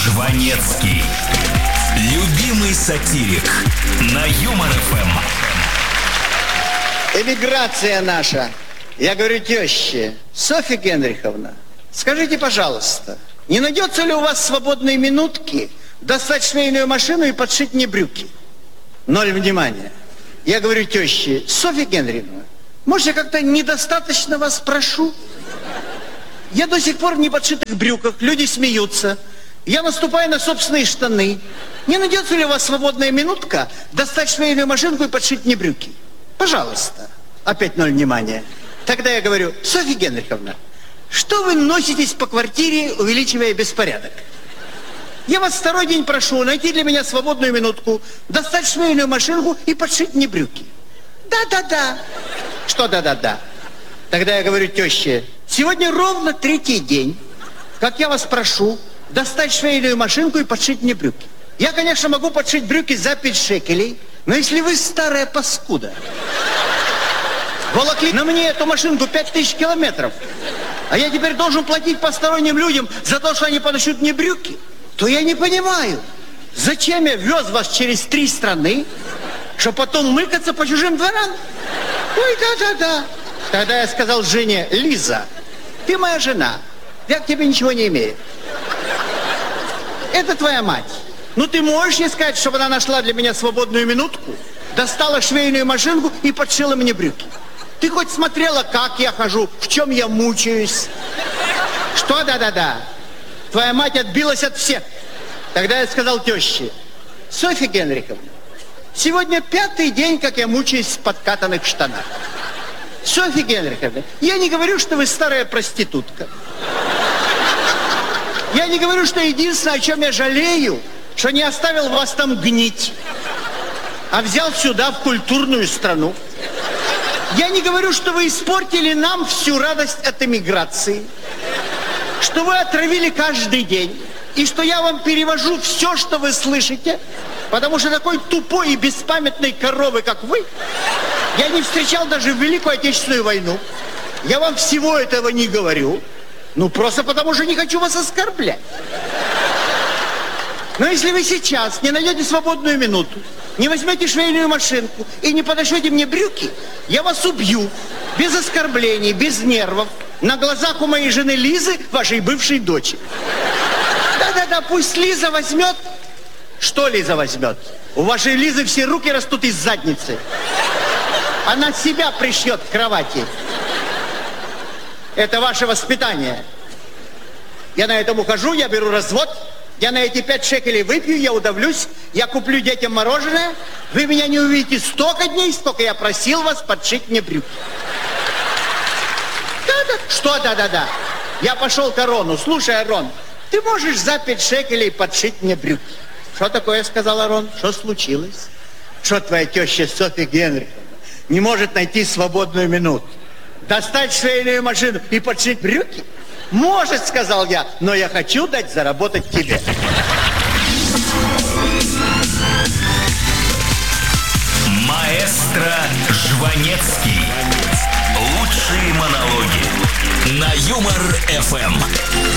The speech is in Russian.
Жванецкий. Любимый сатирик на Юмор ФМ. Эмиграция наша. Я говорю теще: Софья Генриховна, скажите, пожалуйста, не найдется ли у вас свободные минутки достать швейную машину и подшить мне брюки? Ноль внимания. Я говорю теще: Софья Генриховна, может, я как-то недостаточно вас прошу? Я до сих пор в неподшитых брюках, люди смеются. Я наступаю на собственные штаны. Не найдется ли у вас свободная минутка достать швейную машинку и подшить мне брюки? Пожалуйста. Опять ноль внимания. Тогда я говорю: Софья Генриховна, что вы носитесь по квартире, увеличивая беспорядок? Я вас второй день прошу найти для меня свободную минутку, достать швейную машинку и подшить мне брюки. Да-да-да. Что да-да-да? Тогда я говорю теще: сегодня ровно третий день, как я вас прошу достать швейную машинку и подшить мне брюки. Я, конечно, могу подшить брюки за 5 шекелей, но если вы старая паскуда, волокли на мне эту машинку 5000 километров, а я теперь должен платить посторонним людям за то, что они подошьют мне брюки, то я не понимаю, зачем я вез вас через 3 страны, чтобы потом мыкаться по чужим дворам? Ой, да-да-да. Тогда я сказал жене: Лиза, ты моя жена, я к тебе ничего не имею. Это твоя мать. Ну ты можешь ей сказать, чтобы она нашла для меня свободную минутку, достала швейную машинку и подшила мне брюки? Ты хоть смотрела, как я хожу, в чем я мучаюсь? Что да-да-да? Твоя мать отбилась от всех. Тогда я сказал теще: Софья Генриховна, сегодня 5-й день, как я мучаюсь в подкатанных штанах. Софья Генриховна, я не говорю, что вы старая проститутка. Я не говорю, что единственное, о чем я жалею, что не оставил вас там гнить, а взял сюда, в культурную страну. Я не говорю, что вы испортили нам всю радость от эмиграции, что вы отравили каждый день, и что я вам перевожу все, что вы слышите, потому что такой тупой и беспамятной коровы, как вы, я не встречал даже в Великую Отечественную войну. Я вам всего этого не говорю, ну просто потому что не хочу вас оскорблять. Но если вы сейчас не найдете свободную минуту, не возьмете швейную машинку и не подошьете мне брюки, я вас убью, без оскорблений, без нервов, на глазах у моей жены Лизы, вашей бывшей дочери. Да-да-да, пусть Лиза возьмет. Что Лиза возьмет? У вашей Лизы все руки растут из задницы. Она себя пришьет к кровати. Это ваше воспитание. Я на этом ухожу, я беру развод. Я на эти 5 шекелей выпью, я удавлюсь, я куплю детям мороженое. Вы меня не увидите столько дней, сколько я просил вас подшить мне брюки. Да-да. Что да-да-да? Я пошел к Арону. Слушай, Арон, ты можешь за 5 шекелей подшить мне брюки? Что такое, сказал Арон? Что случилось? Что твоя теща Софья Генриховна не может найти свободную минуту? Достать швейную машину и подшить брюки? Может, сказал я, но я хочу дать заработать тебе. Маэстро Жванецкий. Лучшие монологи на Юмор ФМ.